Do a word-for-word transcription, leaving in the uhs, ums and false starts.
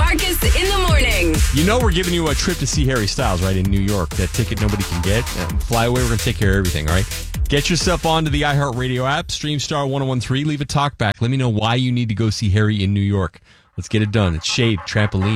Marcus in the morning. You know we're giving you a trip to see Harry Styles, right, in New York. That ticket nobody can get. Uh, fly away, we're going to take care of everything, all right? Get yourself onto the iHeartRadio app, stream Star one oh one three, leave a talk back. Let me know why you need to go see Harry in New York. Let's get it done. It's Shade, Trampoline.